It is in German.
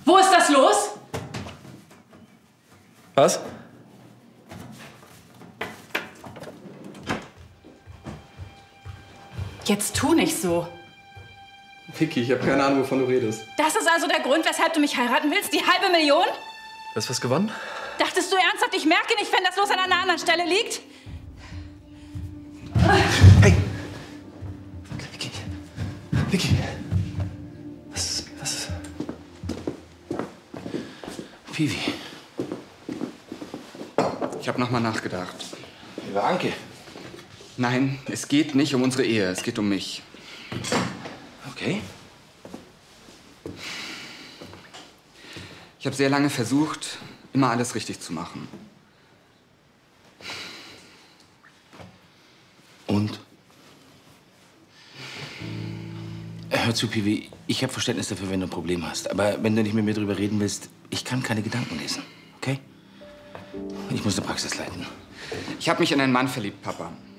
Wo ist das los? Was? Jetzt tu nicht so. Vicky, ich habe keine Ahnung, wovon du redest. Das ist also der Grund, weshalb du mich heiraten willst? Die $500.000? Du hast was gewonnen? Dachtest du ernsthaft, ich merke nicht, wenn das Los an einer anderen Stelle liegt? Hey! Vicky! Vicky! Was ist? Vivi. Ich habe noch mal nachgedacht. Über Anke. Nein, es geht nicht um unsere Ehe, es geht um mich. Okay. Ich habe sehr lange versucht, immer alles richtig zu machen. Und? Hör zu, Piwi, ich habe Verständnis dafür, wenn du ein Problem hast. Aber wenn du nicht mit mir drüber reden willst, ich kann keine Gedanken lesen, okay? Ich muss die Praxis leiten. Ich habe mich in einen Mann verliebt, Papa.